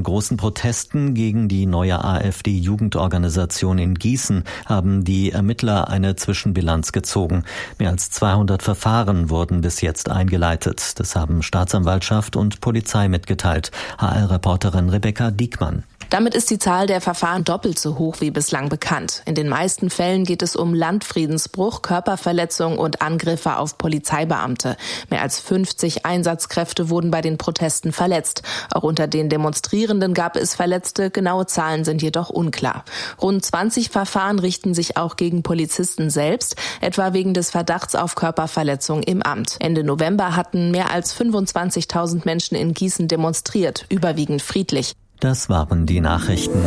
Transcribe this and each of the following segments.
großen Protesten gegen die neue AfD-Jugendorganisation in Gießen haben die Ermittler eine Zwischenbilanz gezogen. Mehr als 200 Verfahren wurden bis jetzt eingeleitet. Das haben Staatsanwaltschaft und Polizei mitgeteilt. HR-Reporterin Rebecca Diekmann. Damit ist die Zahl der Verfahren doppelt so hoch wie bislang bekannt. In den meisten Fällen geht es um Landfriedensbruch, Körperverletzung und Angriffe auf Polizeibeamte. Mehr als 50 Einsatzkräfte wurden bei den Protesten verletzt. Auch unter den Demonstrierenden gab es Verletzte. Genaue Zahlen sind jedoch unklar. Rund 20 Verfahren richten sich auch gegen Polizisten selbst, etwa wegen des Verdachts auf Körperverletzung im Amt. Ende November hatten mehr als 25.000 Menschen in Gießen demonstriert, überwiegend friedlich. Das waren die Nachrichten.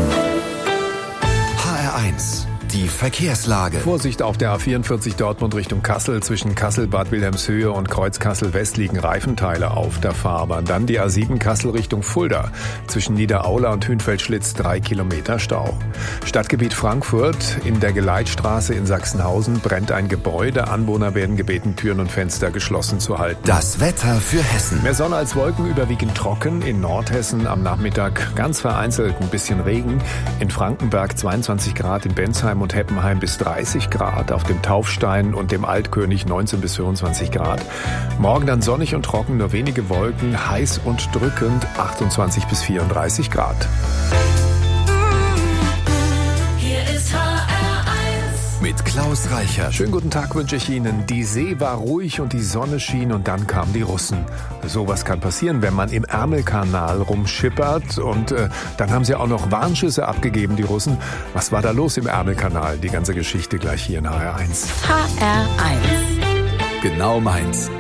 HR1, die Verkehrslage. Vorsicht auf der A44 Dortmund Richtung Kassel. Zwischen Kassel-Bad Wilhelmshöhe und Kreuz-Kassel-West liegen Reifenteile auf der Fahrbahn. Dann die A7 Kassel Richtung Fulda. Zwischen Niederaula und Hünfeldschlitz 3 Kilometer Stau. Stadtgebiet Frankfurt. In der Geleitstraße in Sachsenhausen brennt ein Gebäude. Anwohner werden gebeten, Türen und Fenster geschlossen zu halten. Das Wetter für Hessen. Mehr Sonne als Wolken, überwiegend trocken. In Nordhessen am Nachmittag ganz vereinzelt ein bisschen Regen. In Frankenberg 22 Grad, in Bensheim und Heppenheim bis 30 Grad, auf dem Taufstein und dem Altkönig 19 bis 25 Grad. Morgen dann sonnig und trocken, nur wenige Wolken, heiß und drückend 28 bis 34 Grad. Hier ist HR1 mit Klaus Reichert. Schönen guten Tag wünsche ich Ihnen. Die See war ruhig und die Sonne schien und dann kamen die Russen. Sowas kann passieren, wenn man im Ärmelkanal rumschippert und dann haben sie auch noch Warnschüsse abgegeben, die Russen. Was war da los im Ärmelkanal? Die ganze Geschichte gleich hier in HR1. HR1. Genau meins.